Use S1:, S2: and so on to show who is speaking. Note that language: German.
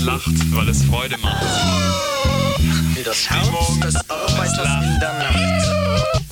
S1: lacht, weil es Freude macht.
S2: Das Herz des Arbeiters in der Nacht.